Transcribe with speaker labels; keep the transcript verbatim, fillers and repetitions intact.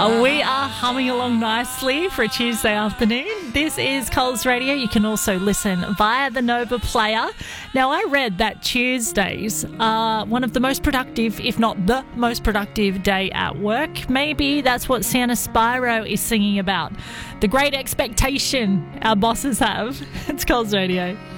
Speaker 1: Uh, we are humming along nicely for a Tuesday afternoon. This is Coles Radio. You can also listen via the Nova Player. Now, I read that Tuesdays are one of the most productive, if not the most productive day at work. Maybe that's what Santa Spyro is singing about. The great expectation our bosses have. It's Coles Radio.